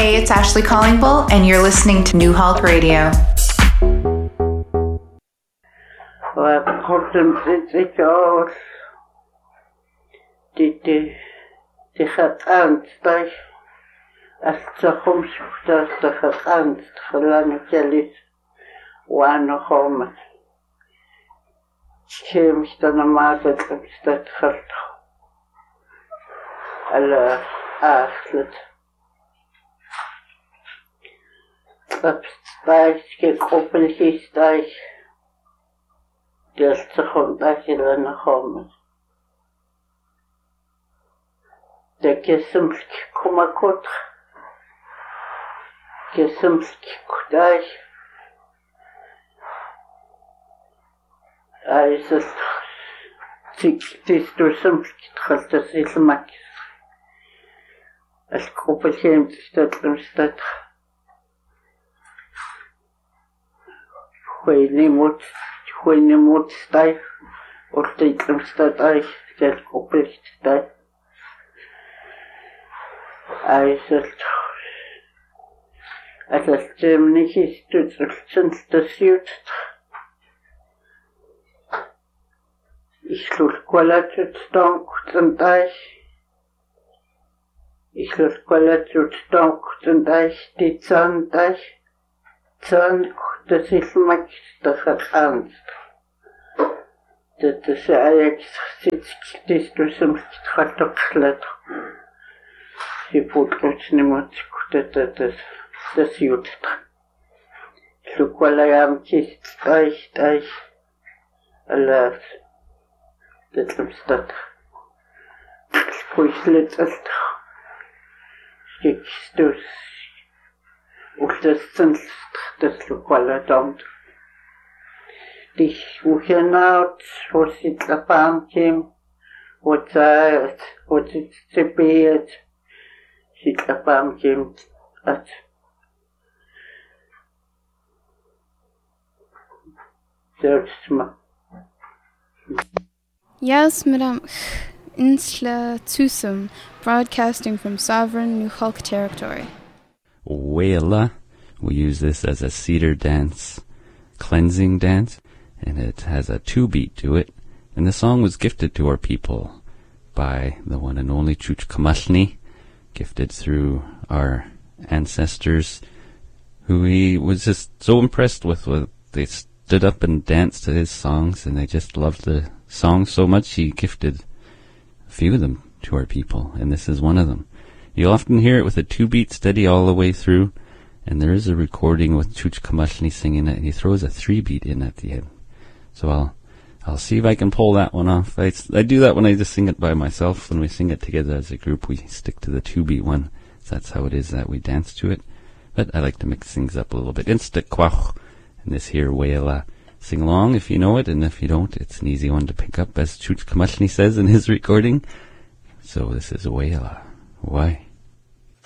Hey, it's Ashley Collingbull, and you're listening to New Halt Radio. Wat komt dit ik aus? Die gaat aanstaan. Als ze komt, dat ze gaat aanstaan. Gelang jellies. Wanneer komen. Kiem ik dan normaal dat gaat. Alle achtlet. Op stijg, kijk op een gistijg. Dels te gaan dat je dan komen. De kesemsk komakot. Kesemsk kudai. Is het tistursemsk tchaltas ilmakis. Als koppelgeem stad. Goeie moet stijf. Of stad uit. Als koppelgeem stijf. Is het. Als het niet is, doet het de zuid. Ich lus qualatut stonk tendai. Ich lus qualatut stonk tendai. Die zandai. Zand, das ist makst der Angst. Das ist eigentlich sitzt, das du zum Stratoxlet. Sie putrut nimmt, das jut. So qualayam kist dai. Alas. Dat is dat. Spoislet ist. Schickst du's. Und das sind das lokale Damt. Dich wohin out, wo sie Trapam kim, wo sie zebiert, sie Trapam kim, at. Selbst mal. Yes, Madame Insla Tusum, broadcasting from sovereign New Hulk territory. Wela, we use this as a cedar dance, cleansing dance, and it has a 2-beat to it. And the song was gifted to our people by the one and only Chuch Kamashni, gifted through our ancestors, who he was just so impressed with. They stood up and danced to his songs, and they just loved the songs so much he gifted a few of them to our people, and this is one of them. You'll often hear it with a 2-beat steady all the way through, and there is a recording with Chuch Kamashni singing it, and he throws a 3-beat in at the end. So I'll see if I can pull that one off. I do that when I just sing it by myself. When we sing it together as a group, we stick to the 2-beat one. So that's how it is that we dance to it. But I like to mix things up a little bit. Insta kwach, and this here Wela. Sing along if you know it, and if you don't, it's an easy one to pick up, as Chuch Kamashni says in his recording. So this is Wela. Why?